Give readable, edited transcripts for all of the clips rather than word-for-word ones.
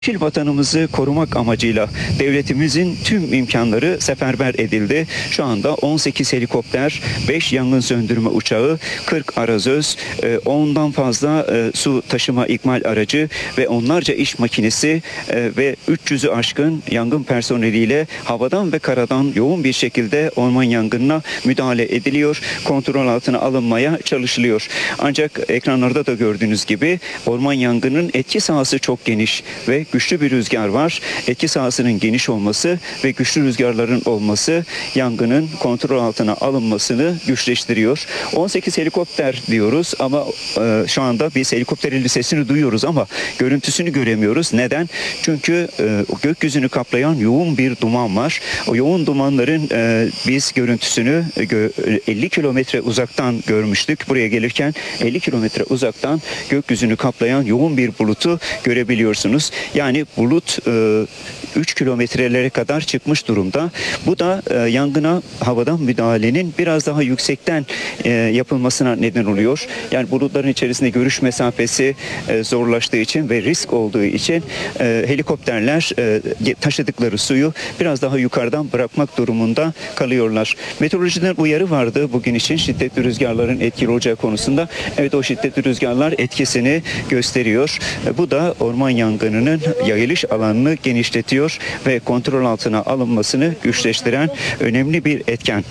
Yeşil vatanımızı korumak amacıyla devletimizin tüm imkanları seferber edildi. Şu anda 18 helikopter, 5 yangın söndürme uçağı, 40 arazöz, 10'dan fazla su taşıma ikmal aracı ve onlarca iş makinesi ve 300'ü aşkın yangın personeliyle havadan ve karadan yoğun bir şekilde orman yangınına müdahale ediliyor. Kontrol altına alınmaya çalışılıyor. Ancak ekranlarda da gördüğünüz gibi orman yangının etki sahası çok geniş ve güçlü bir rüzgar var. Etki sahasının geniş olması ve güçlü rüzgarların olması yangının kontrol altına alınmasını güçleştiriyor. 18 helikopter diyoruz ama şu anda biz helikopterin sesini duyuyoruz ama görüntüsünü göremiyoruz. Neden? Çünkü gökyüzünü kaplayan yoğun bir duman var. O yoğun dumanların biz görüntüsünü 50 kilometre uzaktan görmüştük. Buraya gelirken 50 kilometre uzaktan gökyüzünü kaplayan yoğun bir bulutu görebiliyorsunuz. Yani bulut 3 kilometrelere kadar çıkmış durumda. Bu da yangına havadan müdahalenin biraz daha yüksekten yapılmasına neden oluyor. Yani bulutların içerisinde görüş mesafesi zorlaştığı için ve risk olduğu için helikopterler taşıdıkları suyu biraz daha yukarıdan bırakmak durumunda kalıyorlar. Meteorolojiden uyarı vardı bugün için şiddetli rüzgarların etkili olacağı konusunda. Evet, o şiddetli rüzgarlar etkisini gösteriyor. Bu da orman yangınının yayılış alanını genişletiyor ve kontrol altına alınmasını güçleştiren önemli bir etken.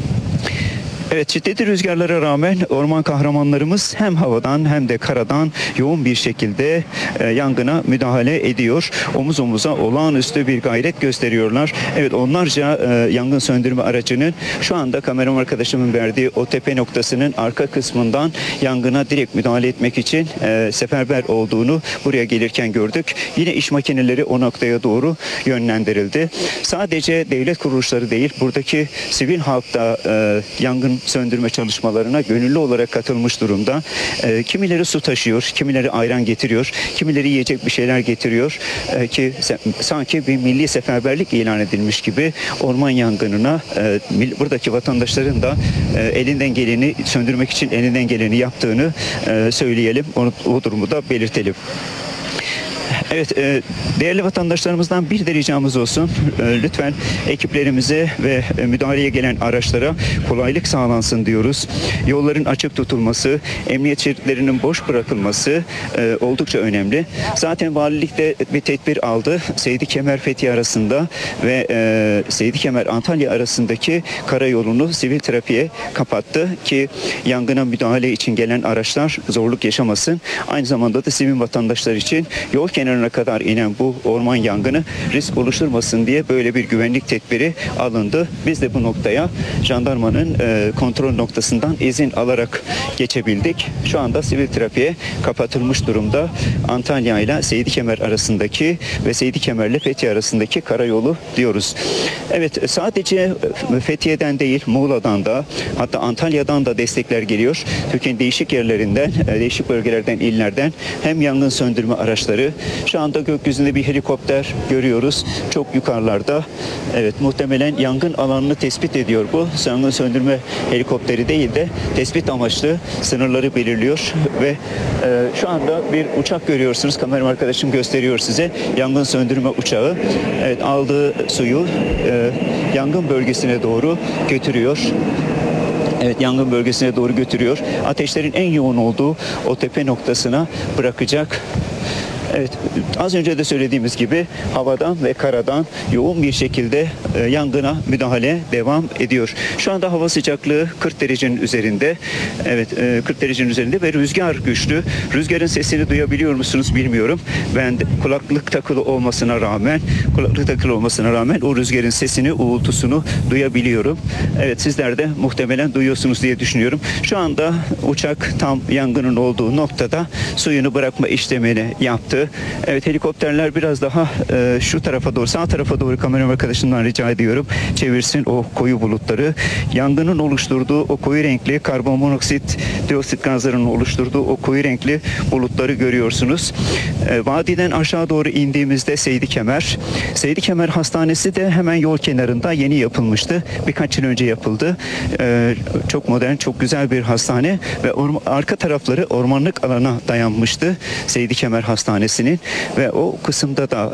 Evet, şiddetli rüzgarlara rağmen orman kahramanlarımız hem havadan hem de karadan yoğun bir şekilde yangına müdahale ediyor. Omuz omuza olağanüstü bir gayret gösteriyorlar. Evet, onlarca yangın söndürme aracının şu anda kameram arkadaşımın verdiği o tepe noktasının arka kısmından yangına direkt müdahale etmek için seferber olduğunu buraya gelirken gördük. Yine iş makineleri o noktaya doğru yönlendirildi. Sadece devlet kuruluşları değil, buradaki sivil halk da yangın söndürme çalışmalarına gönüllü olarak katılmış durumda. Kimileri su taşıyor, kimileri ayran getiriyor, kimileri yiyecek bir şeyler getiriyor ki sanki bir milli seferberlik ilan edilmiş gibi orman yangınına buradaki vatandaşların da elinden geleni söndürmek için elinden geleni yaptığını söyleyelim. O durumu da belirtelim. Evet, değerli vatandaşlarımızdan bir de ricamız olsun. Lütfen ekiplerimize ve müdahaleye gelen araçlara kolaylık sağlansın diyoruz. Yolların açık tutulması, emniyet şeritlerinin boş bırakılması oldukça önemli. Zaten valilik de bir tedbir aldı. Seydi Kemer Fethiye arasında ve Seydi Kemer Antalya arasındaki karayolunu sivil trafiğe kapattı ki yangına müdahale için gelen araçlar zorluk yaşamasın. Aynı zamanda da sivil vatandaşlar için yol kenarına kadar inen bu orman yangını risk oluşturmasın diye böyle bir güvenlik tedbiri alındı. Biz de bu noktaya jandarmanın kontrol noktasından izin alarak geçebildik. Şu anda sivil trafiğe kapatılmış durumda. Antalya ile Seydi Kemer arasındaki ve Seydi Kemer ile Fethiye arasındaki karayolu diyoruz. Evet, sadece Fethiye'den değil, Muğla'dan da hatta Antalya'dan da destekler geliyor. Türkiye'nin değişik yerlerinden, değişik bölgelerden, illerden hem yangın söndürme araçları. Şu anda gökyüzünde bir helikopter görüyoruz. Çok yukarılarda. Evet, muhtemelen yangın alanını tespit ediyor bu. Yangın söndürme helikopteri değil de tespit amaçlı sınırları belirliyor ve şu anda bir uçak görüyorsunuz. Kameram arkadaşım gösteriyor size. Yangın söndürme uçağı. Evet, aldığı suyu yangın bölgesine doğru götürüyor. Evet, yangın bölgesine doğru götürüyor. Ateşlerin en yoğun olduğu o tepe noktasına bırakacak. Evet, az önce de söylediğimiz gibi havadan ve karadan yoğun bir şekilde yangına müdahale devam ediyor. Şu anda hava sıcaklığı 40 derecenin üzerinde. Evet, 40 derecenin üzerinde ve rüzgar güçlü. Rüzgarın sesini duyabiliyor musunuz bilmiyorum. Ben kulaklık takılı olmasına rağmen o rüzgarın sesini, uğultusunu duyabiliyorum. Evet, sizler de muhtemelen duyuyorsunuz diye düşünüyorum. Şu anda uçak tam yangının olduğu noktada suyunu bırakma işlemini yaptı. Evet, helikopterler biraz daha şu tarafa doğru, sağ tarafa doğru kameram arkadaşımdan rica ediyorum. Çevirsin o koyu bulutları. Yangının oluşturduğu o koyu renkli karbonmonoksit, dioksit gazlarının oluşturduğu o koyu renkli bulutları görüyorsunuz. Vadiden aşağı doğru indiğimizde Seydi Kemer. Seydi Kemer Hastanesi de hemen yol kenarında yeni yapılmıştı. Birkaç yıl önce yapıldı. Çok modern, çok güzel bir hastane ve arka tarafları ormanlık alana dayanmıştı Seydi Kemer Hastanesi. edilmesini ve o kısımda da